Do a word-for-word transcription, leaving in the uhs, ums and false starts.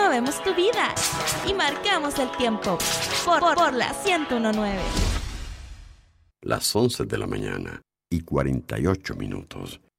movemos tu vida y marcamos el tiempo por, por, por la ciento uno punto nueve. Las once de la mañana y cuarenta y ocho minutos.